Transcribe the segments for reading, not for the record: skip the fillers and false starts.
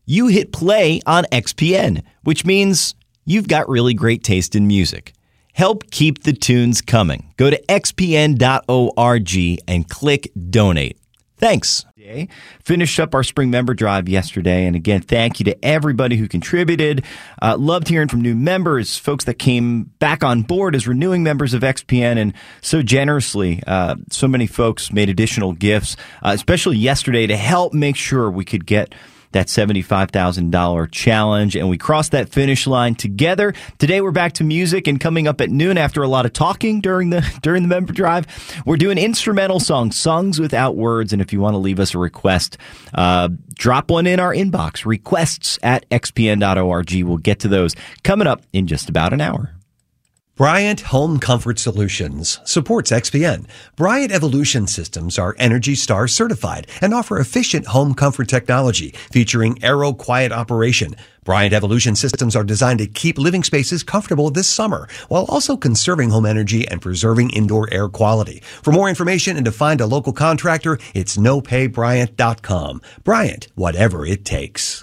you hit play on XPN, which means you've got really great taste in music. Help keep the tunes coming. Go to xpn.org and click donate. Thanks. Finished up our spring member drive yesterday. And again, thank you to everybody who contributed. Loved hearing from new members, folks that came back on board as renewing members of XPN. And so generously, so many folks made additional gifts, especially yesterday to help make sure we could get that $75,000 challenge, and we crossed that finish line together. Today we're back to music, and coming up at noon after a lot of talking during the member drive, we're doing instrumental songs without words. And if you want to leave us a request, drop one in our inbox, requests@xpn.org. We'll get to those coming up in just about an hour. Bryant Home Comfort Solutions supports XPN. Bryant Evolution Systems are Energy Star certified and offer efficient home comfort technology featuring Aero Quiet operation. Bryant Evolution Systems are designed to keep living spaces comfortable this summer while also conserving home energy and preserving indoor air quality. For more information and to find a local contractor, it's nopaybryant.com. Bryant, whatever it takes.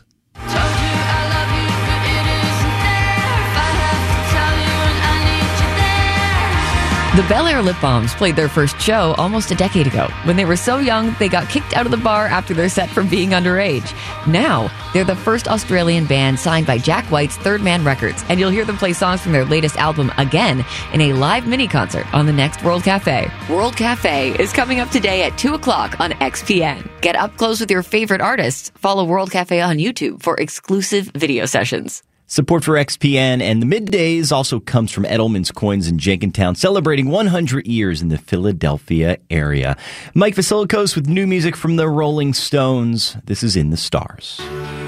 The Bel Air Lip Balms played their first show almost a decade ago. When they were so young, they got kicked out of the bar after their set for being underage. Now, they're the first Australian band signed by Jack White's Third Man Records, and you'll hear them play songs from their latest album again in a live mini-concert on the next World Cafe. World Cafe is coming up today at 2 o'clock on XPN. Get up close with your favorite artists. Follow World Cafe on YouTube for exclusive video sessions. Support for XPN and the Middays also comes from Edelman's Coins in Jenkintown, celebrating 100 years in the Philadelphia area. Mike Vasilikos with new music from the Rolling Stones. This is In the Stars.